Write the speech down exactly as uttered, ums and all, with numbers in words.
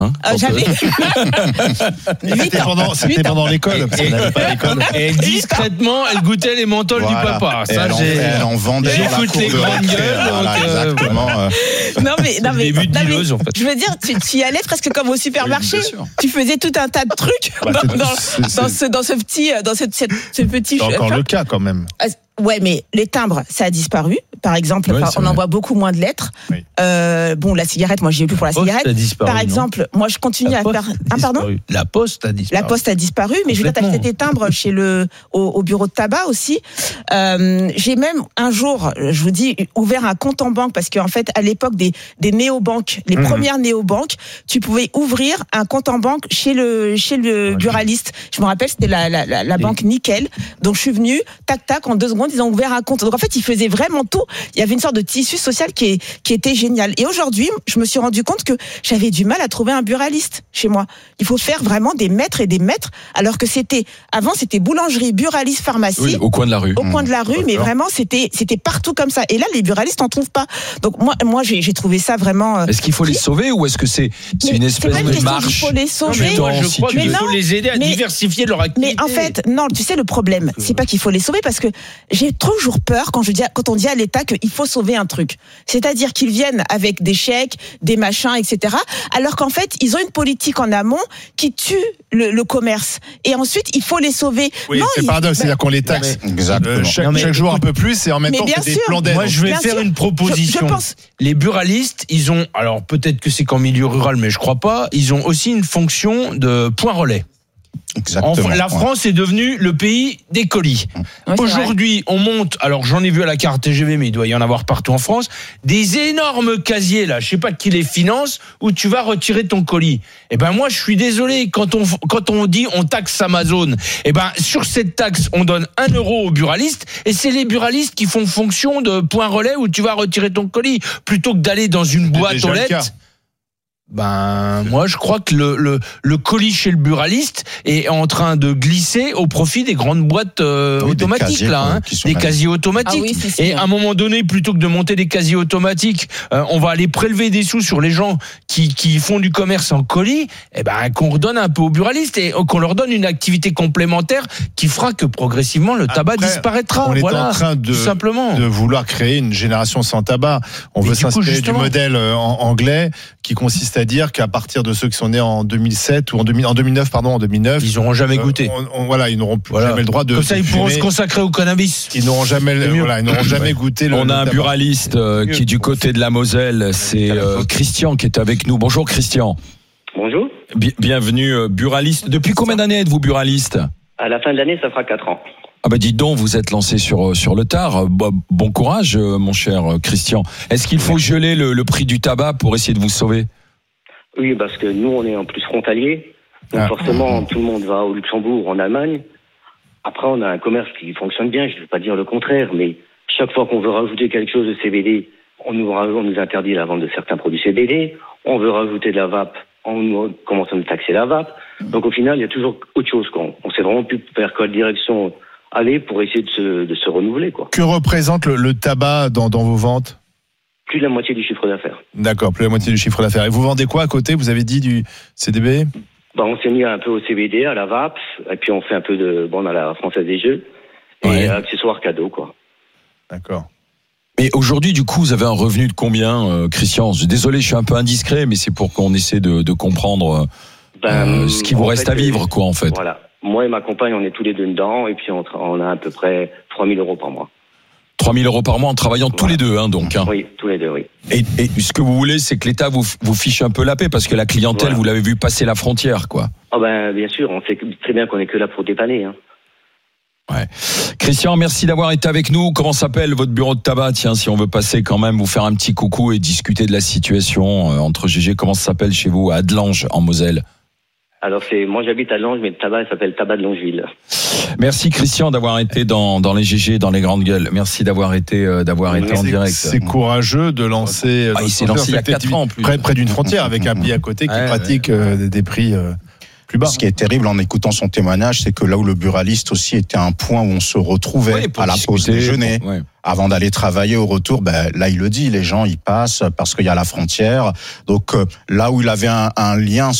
Hein, euh, j'avais C'était pendant, c'était pendant l'école, parce qu'on n'avait pas l'école. Et discrètement, elle goûtait les mentols voilà. du papa. Et Ça, elle, en, j'ai... elle en vendait dans la J'écoute cour les de grandes récré. gueules, Voilà, donc, euh, exactement. euh. non mais non mais, début de non, mais dealeuse, en fait. je veux dire, tu, tu y allais presque comme au supermarché. Oui, bien sûr. Tu faisais tout un tas de trucs Bah, dans, c'est- dans, c'est- dans c'est- ce dans ce petit dans ce, cette- ce petit. C'est encore le cas, quand même. Ouais, mais les timbres, ça a disparu. Par exemple, Ouais, enfin, c'est on vrai. envoie beaucoup moins de lettres. Oui. Euh, bon, la cigarette, moi, j'y ai plus pour la Poste cigarette. a disparu, Par non exemple, moi, je continue La à Poste faire. a Ah, pardon. disparu. La Poste a disparu. La poste a disparu, mais je veux dire, t'achetais Complètement. tes timbres chez le au, au bureau de tabac aussi. Euh, j'ai même un jour, je vous dis, ouvert un compte en banque parce qu'en fait, à l'époque des des néobanques, les Mmh. premières néobanques, tu pouvais ouvrir un compte en banque chez le chez le buraliste. Je me rappelle, c'était la la, la, la banque Nickel. Donc je suis venue, tac tac, en deux secondes, ils ont ouvert un compte. Donc en fait, ils faisaient vraiment tout. Il y avait une sorte de tissu social qui est qui était génial. Et aujourd'hui, je me suis rendu compte que j'avais du mal à trouver un buraliste chez moi. Il faut faire vraiment des mètres et des mètres, alors que c'était avant c'était boulangerie, buraliste, pharmacie. Oui, au coin de la rue. Au coin de la rue, mais D'accord. vraiment c'était c'était partout comme ça. Et là, les buralistes n'en trouvent pas. Donc moi, moi j'ai, j'ai trouvé ça vraiment. euh, Est-ce qu'il faut les sauver ou est-ce que c'est, c'est mais une c'est pas espèce une de question qu'il marche faut les Non, sauver. mais moi, je si crois tu qu'il veux. faut les aider à Mais- diversifier leur activité. Mais en fait, non, tu sais, le problème, c'est pas qu'il faut les sauver parce que j'ai toujours peur quand je dis, quand on dit à l'État qu'il faut sauver un truc. C'est-à-dire qu'ils viennent avec des chèques, des machins, et cetera. Alors qu'en fait, ils ont une politique en amont qui tue le, le commerce. Et ensuite, il faut les sauver. Oui, non, c'est il- paradoxe, bah, c'est-à-dire qu'on les taxe Exactement. euh, chaque, Non, mais chaque jour un peu plus et en même Mais temps bien c'est des sûr. plans d'aide. Moi, je vais Bien faire sûr. une proposition. Je- je pense- Les buralistes, ils ont, alors peut-être que c'est qu'en milieu rural, mais je crois pas, ils ont aussi une fonction de point relais. Exactement. En- la Ouais. France est devenue le pays des colis. Ouais, c'est vrai. Aujourd'hui, on monte, alors j'en ai vu à la carte T G V, mais il doit y en avoir partout en France, des énormes casiers là, je sais pas qui les finance, où tu vas retirer ton colis. Eh ben moi, je suis désolé, quand on quand on dit on taxe Amazon, eh ben sur cette taxe, on donne un euro aux buralistes, et c'est les buralistes qui font fonction de point relais où tu vas retirer ton colis, plutôt que d'aller dans une boîte déjà aux le lettres. cas. Ben, moi, je crois que le, le, le colis chez le buraliste est en train de glisser au profit des grandes boîtes euh, Oui, des automatiques, casiers, là, quoi, hein, qui sont des là. casiers automatiques. Ah oui, c'est sûr. Et à un moment donné, plutôt que de monter des casiers automatiques, euh, on va aller prélever des sous sur les gens qui, qui font du commerce en colis, et ben, qu'on redonne un peu aux buralistes et qu'on leur donne une activité complémentaire qui fera que progressivement le tabac Après, disparaîtra. on est voilà, en train de, tout simplement. de vouloir créer une génération sans tabac. On Mais veut du coup, s'inspirer du justement- modèle euh, en- anglais qui consiste à dire qu'à partir de ceux qui sont nés en deux mille sept ou en, deux mille, en deux mille neuf, pardon, en deux mille neuf, Ils n'auront jamais euh, goûté. on- on- voilà, ils n'auront plus Voilà. jamais le droit de. Comme ça, de ils pourront fumer. se consacrer au cannabis. Ils n'auront jamais, le- C'est mieux. voilà, ils n'auront jamais goûté le. On le a un tabac. buraliste euh, qui est du côté de la Moselle, c'est euh, Christian qui est avec nous. Bonjour Christian. Bonjour. Bi- bienvenue euh, buraliste. Depuis combien d'années êtes-vous buraliste? À la fin de l'année, ça fera quatre ans. Ah bah dites donc, vous êtes lancé sur sur le tard. Bon, bon courage, euh, mon cher euh, Christian. Est-ce qu'il faut geler le, le prix du tabac pour essayer de vous sauver? Oui, parce que nous, on est en plus frontalier. Donc Ah. forcément, tout le monde va au Luxembourg, en Allemagne. Après, on a un commerce qui fonctionne bien, je ne veux pas dire le contraire, mais chaque fois qu'on veut rajouter quelque chose de C B D, on nous, ra- on nous interdit la vente de certains produits C B D. On veut rajouter de la vape, on nous commence à nous taxer la vape. Donc au final, il y a toujours autre chose. Quoi. On ne sait vraiment plus vers quelle direction aller pour essayer de se, de se renouveler. Quoi. Que représente le, le tabac dans, dans vos ventes? Plus de la moitié du chiffre d'affaires. D'accord, plus la moitié du chiffre d'affaires. Et vous vendez quoi à côté? Vous avez dit du C D B? Bah, on s'est mis un peu au C B D, à la vape, et puis on fait un peu de, bon, on a la Française des Jeux, et Ouais. accessoires cadeaux, quoi. D'accord. Mais aujourd'hui, du coup, vous avez un revenu de combien, euh, Christian? Je- Désolé, je suis un peu indiscret, mais c'est pour qu'on essaie de, de comprendre euh, ce qui vous en reste fait, à vivre, quoi, en fait. Voilà. Moi et ma compagne, on est tous les deux dedans, et puis on, tra- on a à peu près trois mille euros par mois. trois mille euros par mois en travaillant tous Voilà. les deux, hein, donc. Hein. Oui, tous les deux, oui. Et, et ce que vous voulez, c'est que l'État vous, vous fiche un peu la paix, parce que la clientèle, Voilà. vous l'avez vu passer la frontière, quoi. Ah ben, bien sûr, on sait que- très bien qu'on est que là pour dépanner, hein. Ouais. Christian, merci d'avoir été avec nous. Comment s'appelle votre bureau de tabac? Tiens, si on veut passer quand même, vous faire un petit coucou et discuter de la situation euh, entre G G. Comment ça s'appelle chez vous, à Adelange, en Moselle? Alors c'est, moi j'habite à Lange, mais le tabac, il s'appelle Tabac de Longeville. Merci Christian d'avoir été dans, dans les G G, dans les grandes gueules. Merci d'avoir été, euh, d'avoir été en C'est- direct. C'est courageux de lancer. Ah, il s'est lancé il y a quatre ans, en plus. Près, près d'une frontière avec un pays à côté qui Ouais, pratique euh, des, des prix euh, plus bas. Ce qui est terrible en écoutant son témoignage, c'est que là où le buraliste aussi était un point où on se retrouvait Ouais, pour à la pause discuter, déjeuner, pour- ouais. avant d'aller travailler au retour, ben, là il le dit, les gens ils passent parce qu'il y a la frontière. Donc euh, là où il avait un, un lien